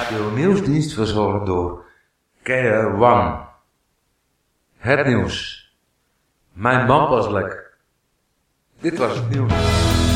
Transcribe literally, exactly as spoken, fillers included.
Radio Nieuwsdienst verzorgd door Keer One. Het nieuws. Mijn man was lek. Dit was het nieuws.